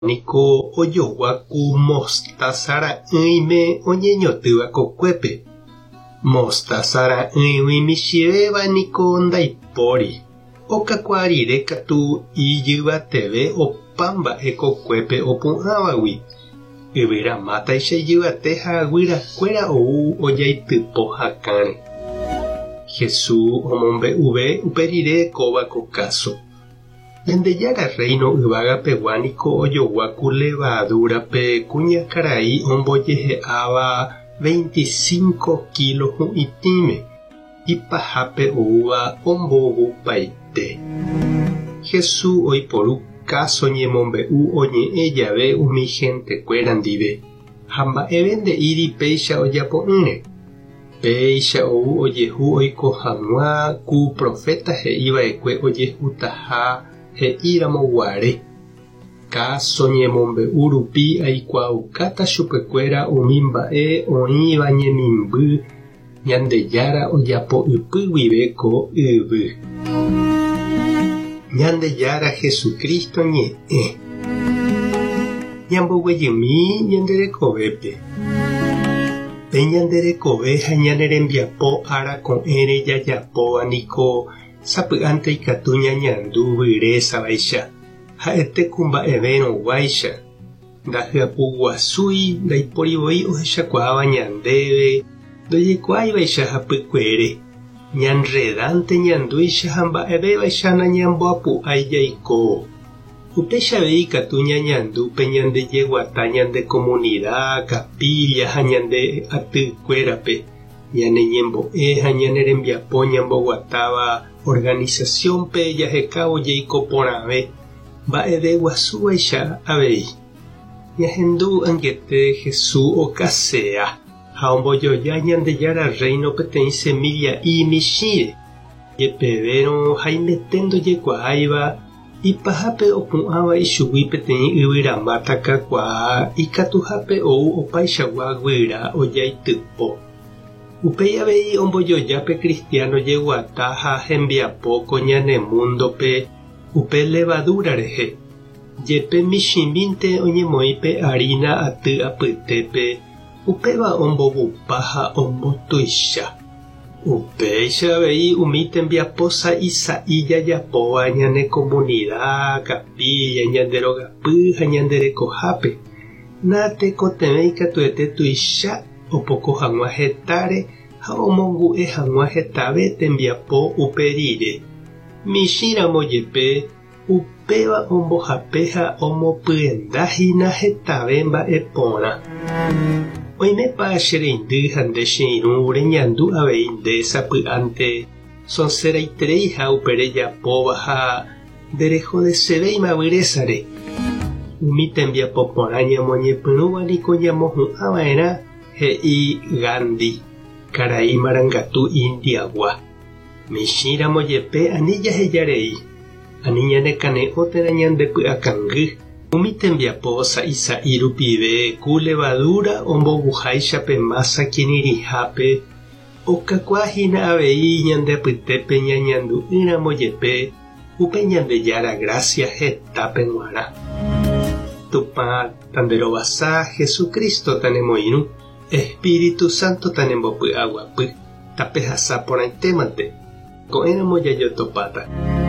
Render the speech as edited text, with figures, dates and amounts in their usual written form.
Niko ojoguaku mostazara'ỹime oñeñotýva kokuépe. Mostazara'ỹi michĩvéva niko ndaipóri. Okakuaa rire katu ijyvateve opa mba'e kokuépe opu'ãvagui. Yvyramáta ichejyvate ha guyrakuéra ou ojaitypo hakãre. Jesús omombe'uve uperire kóva ko káso. Ñandejára reino yvagapegua niko ojoguaku levadurape kuñakarai ombojehe'áva 25 kilos hu'itĩme. Ipahápe ouva ombogupaite. Jesús oiporu káso ñemombe'u oñe'ẽ jave umi hentekuéra ndive. Ha mba'eve nde'íri péicha ojapo'ỹre. Péicha ou ojehu oiko hag̃ua ku profeta he'iva'ekue ojehutaha he'íramo guare. Káso ñemombe'u rupi aikuaakáta chupekuéra umi mba'e oĩva ñemimby Ñandejára ojapo'ypy guive ko yvy. Ñandejára Jesucristo ñe'ẽ. Ñamboguejymi ñanderekovépe. Pe ñanderekove ha ñanerembiapo ára ko'ẽre jajapóva niko sapy'ánte ikatu ñañandu vyrésavaicha. Ha'ete kumba'evérõguáicha. Ndahyapuguasúi ndaiporivoi ohechakuaáva ñandéve. Ndojekuaáivaicha hapykuére. Ñanredánte ñandúicha ha mba'evévaicha nañamboapu'ái jaiko. Upéichavei ikatu ñañandu pe ñandejeguata ñande comunidad, capilla ha ñande atykuérape. Ñaneñembo'e ha ñanerembiapo ñamboguatáva organizaciónpe jahekávo jaiko porãve. Mba'eve guasúvaicha avei. Ñahendu angete Jesús okasea. Ha ombojoja Ñandejára reino peteĩ semilla michĩre. Jepevérõ ha imeténdojekuaáiva ipahápe opu'ãva ichugui peteĩ yvyramáta kakuaa ikatuhápe ou opaichagua guyra ojaitypo. Upéi avei ombojoja pe cristiano jeguata ha hembiapo ko ñanemúndope upe levadura rehe. Jepe michĩmínte oñemoĩ pe harina aty apytépe upéva ombovupa ha ombotuicha. Upéicha avei umi tembiapo sa'i jajapóva ñane comunidad, capilla, ñanderogapy ha ñanderekohápe. Natekotevẽ ikatuete tuicha opoko hag̃ua hetãre ha omongu'e hag̃ua hetave tembiapo upe rire. Michĩramo jepe upéva ombohape ha omopyendahína hetave mba'e porã. Oimépa che reindy ha nde che irũ reñandu avei nde sapy'ánte sonseraiterei ha upe rejapóva ha nderehodesevéima vyrésare. Umi tembiapo porã ñamoñepyrũva niko ñamohu'ãva'erã, he'i Gandhi, karai marangatu Indiagua. Michĩramo jepe ani jahejarei, ani ñanekane'õtera ñandepy'akangy. Umi tembiapo sa'i rupive ku levadura ombovuháicha pe masa kirirĩhápe okakuaahína avei ñandeapytépe ñañandu'ýramo jepe upe Ñandejára gracia hetápe g̃uarã. Tupã tanderovasa Jesucristo tanemoirũ, Espíritu Santo tanembopy'aguapy, tapehasa porãitémante. Ko'ẽramo jajotopáta.